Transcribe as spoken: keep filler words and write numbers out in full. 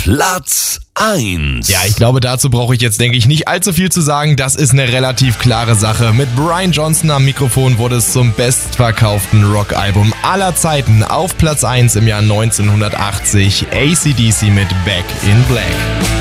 Platz eins. Ja, ich glaube, dazu brauche ich jetzt, denke ich, nicht allzu viel zu sagen. Das ist eine relativ klare Sache. Mit Brian Johnson am Mikrofon wurde es zum bestverkauften Rockalbum aller Zeiten. Auf Platz eins im Jahr neunzehnhundertachtzig A C D C mit Back in Black.